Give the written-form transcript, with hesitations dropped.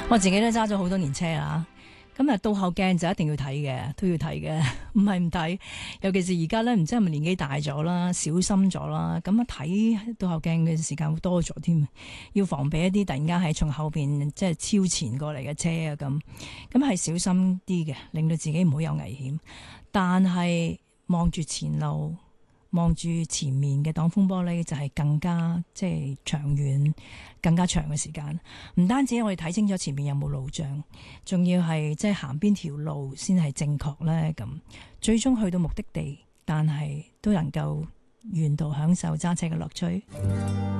我自己都揸咗好多年車啦，咁啊倒後鏡就一定要睇嘅，都要睇嘅，唔係唔睇。尤其是而家咧，唔知係咪年紀大咗啦，小心咗啦，咁啊睇倒後鏡嘅時間會多咗添，要防備一啲突然間係從後邊即係超前過嚟嘅車啊咁係小心啲嘅，令到自己唔好有危險。但係望住前路，望住前面嘅擋風玻璃就係更加即係長遠、更加長嘅時間。唔單止我哋睇清楚前面有冇路障，仲要係即係行邊條路先係正確呢。咁最終去到目的地，但係都能夠沿途享受揸車嘅樂趣。